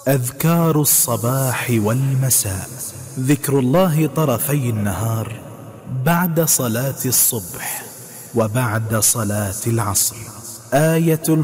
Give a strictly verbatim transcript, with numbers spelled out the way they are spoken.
أذكار الصباح والمساء. ذكر الله طرفي النهار بعد صلاة الصبح وبعد صلاة العصر. آية